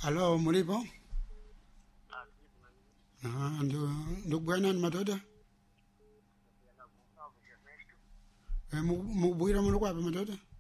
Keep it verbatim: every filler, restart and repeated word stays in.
Alo, mlipo? Ah, ndo ndo bwana matoto. Eh, mu mu bwira mu kwapi matoto?